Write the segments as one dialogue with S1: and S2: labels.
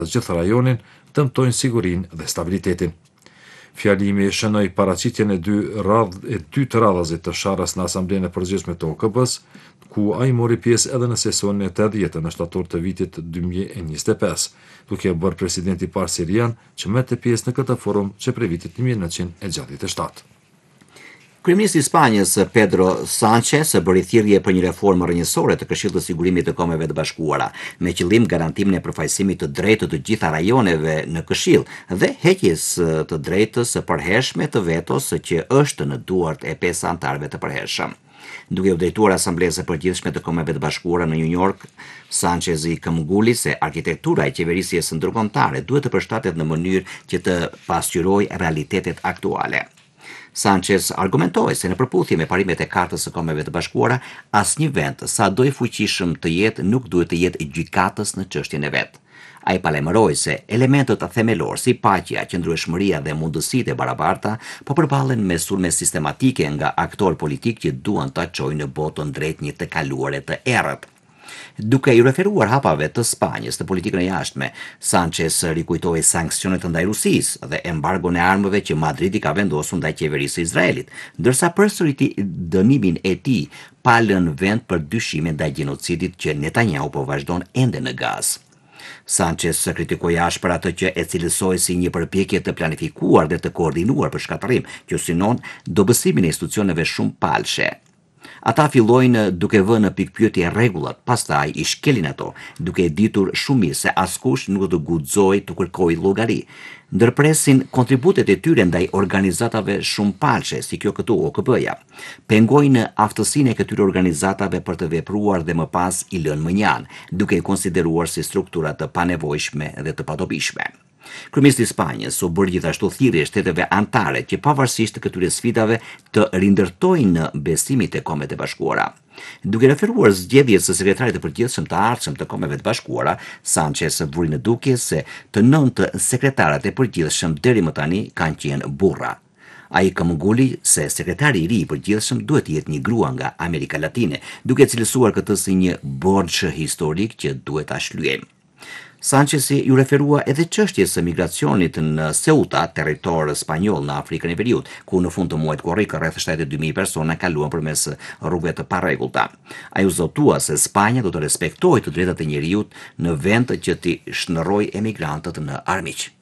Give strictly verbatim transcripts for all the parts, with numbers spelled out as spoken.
S1: gjithë rajonin, dëmtojnë sigurinë dhe stabilitetin. Fjalimi shënoi paraqitjen e dy radh e dy të radhazit të Sharras në Asamblenë e Përgjithshme të O K B-s, ku ai mori pjesë edhe në sesionin e tetëdhjetë në shtator të vitit dy mijë e njëzet e pesë, duke bërë presidenti i parë sirian që merrte pjesë në këtë forum që prej vitit një mijë e nëntëqind e gjashtëdhjetë e shtatë.
S2: Kryeministri i Spanjës Pedro Sanchez bëri thirrje për një reformë rrënjësore të Këshillit të Sigurimit të Kombeve të Bashkuara, me qëllim garantimin e përfaqësimit të drejtë të gjitha rajoneve në Këshill dhe heqjes të drejtës së përhershme të vetos që është në duart e pesë anëtarëve të përhershëm. Duke u drejtuar Asamblesë së Përgjithshme të Kombeve të Bashkuara në New York, Sanchez i këmbguli se arkitektura e qeverisjes ndërkombëtare duhet të përshtatet në mënyrë që të pasqyrojë realitetet aktuale. Sanchez argumentoi se në përputhje me parimet e Kartës së Kombeve të Bashkuara, asnjë vend, sado i fuqishëm të jetë, nuk duhet të jetë gjykatës në çështjen e vet. Ai palajmëroi se elementët themelor si paqja, qëndrueshmëria dhe mundësitë e barabarta po përballen me sulme sistematike nga aktorë politik që duan ta çojnë në botën drejt një të kaluare të errët. Duke i referuar hapave të Spanjës të politikën e jashtme, Sanchez rikujtoi sanksionet ndaj Rusisë dhe embargon e armëve që Madridi ka vendosur ndaj qeverisë së Izraelit, ndërsa përsëriti dënimin e tij pa lënë vend për dyshime ndaj gjenocidit që Netanyahu po vazhdon ende në Gazë. Sanchez kritikoi ashpër atë që e cilësoi si një përpjekje të planifikuar dhe të koordinuar për shkatërrim, që synon dobësimin e institucioneve shumë palshe. Ata fillojnë duke vënë në pikpyetje rregullat, pastaj i shkelin ato, duke ditur shumë mirë se askush nuk do të guxojë të kërkojë llogari. Ndërpresin kontributet e tyre ndaj organizatave shumë palshe, si kjo këtu O K B-ja. Pengojnë aftësinë e këtyre organizatave për të vepruar dhe më pas i lënë mënjan, duke i konsideruar si struktura të panevojshme dhe të padobishme. Kryeministri i Spanjës u bërë gjithashtu thirrje shteteve anëtare që pavarësisht të këtyre sfidave të rindërtojnë besimin e Kombeve të Bashkuara. Duke referuar zgjedhjes së sekretarit të përgjithshëm të ardhshëm të Kombeve të Bashkuara, Sanchez vuri në dukje se të nëntë sekretarët e përgjithshëm deri më tani kanë qenë burra. Ai këmbguli se sekretari i ri i përgjithshëm duhet të jetë një grua nga Amerika Latine, duke cilësuar këtë si një borxh historik që duhet ta shlyejmë. Sanchez ju referua edhe çështjes së migracionit në Ceuta, territor spanjoll në Afrikën e Veriut, ku në fund të muajit korrik rreth shtatëdhjetë e dy mijë persona kaluan përmes rrugëve të parregullta. Ai u zotua se Spanja do të respektojë të drejtat e njerëzit në vend që t'i shndërrojë emigrantët në armiq.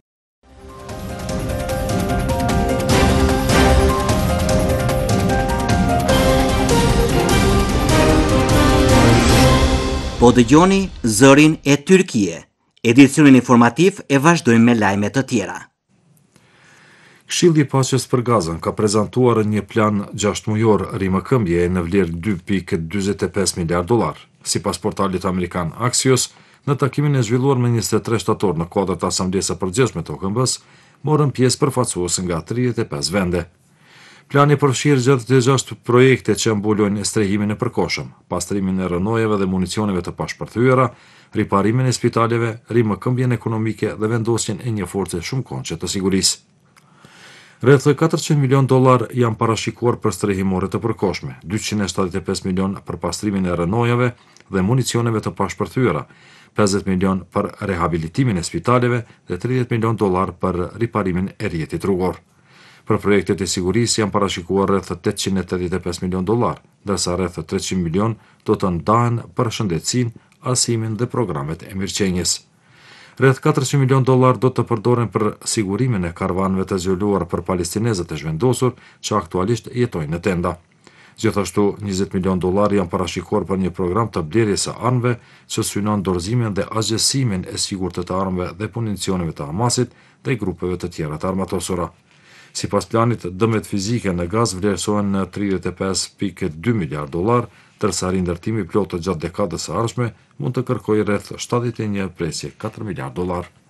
S2: Po dëgjoni Zërin e Tyrkie. Edicionin informativ e vazhdojmë me lajme të tjera.
S1: Këshilli i Paqes për Gazën ka prezantuar një plan gjashtë mujor rimëkëmbje në vlerë dy pikë dyzet e pesë miliard dollar. Sipas portalit amerikan Axios, në takimin e zhvilluar me njëzet e tre shtator në kuadër të Asamblesë së Përgjithshme të O K B-s, morën pjesë përfaqësues nga tridhjetë e pesë vende. Plani përfshirë gjatë të gjashtë projekte që mbulojnë strehimin e përkohshëm, pastrimin e rënojeve dhe municioneve të pashpërthyera, riparimin e spitaleve, rimëkëmbjen ekonomike dhe vendosjen e një force shumë konçe të sigurisë. Rreth katërqind milion dollar janë parashikuar për strehimore të përkohshme, dyqind e shtatëdhjetë e pesë milion për pastrimin e rënojeve dhe municioneve të pashpërthyera, pesëdhjetë milion për rehabilitimin e spitaleve dhe tridhjetë milion dollar për riparimin e rrjetit rrugor. Për projektet e sigurisë janë parashikuar rreth tetëqind e tetëdhjetë e pesë milion dollar, ndërsa rreth treqind milion do të ndahen për shëndetësinë, arsimin dhe programet e mirëqenjes. Rreth katërqind milion dollar do të përdoren për sigurimin e karavanëve të zgjeruar për palestinezët e zhvendosur që aktualisht jetojnë në tenda. Gjithashtu, njëzet milion dollar janë parashikuar për një program të blerjes së armëve që synon dorëzimin dhe asgjësimin e sigurt të armëve dhe municioneve të Hamasit dhe grupeve të tjera të armatosura. Sipas planit, dëmet fizike në Gazë vlerësohen në tridhjetë e pesë pikë dy miliard dollar, ndërsa rindërtimi plot të gjatë dekadës së ardhshme mund të kërkojë rreth shtatëdhjetë e një presje katër miliard dollar.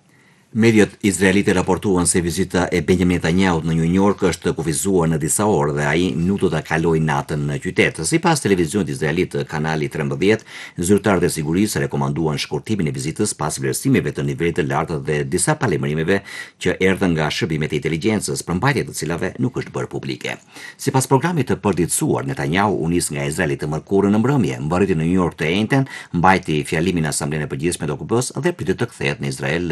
S2: Mediat izraelite raportuan se vizita e Benjamin Netanyahu në New York është kufizuar në disa orë dhe ai nuk do ta kalojë natën në qytet. Sipas televizionit izraelit kanali trembëdhjetë, zyrtarët e sigurisë rekomanduan shkurtimin e vizitës pas vlerësimeve të nivelit të lartë dhe disa palajmërimeve që erdhën nga shërbimet e inteligjencës, përmbajtja të cilave nuk është bërë publike. Sipas programit të përditësuar, Netanyahu u nis nga Izraeli të mërkurën në mbrëmje, mbariti në New York të enjten, mbajti fjalimin në Asamblenë e Përgjithshme të O K B-s dhe pritet të kthehet në Izrael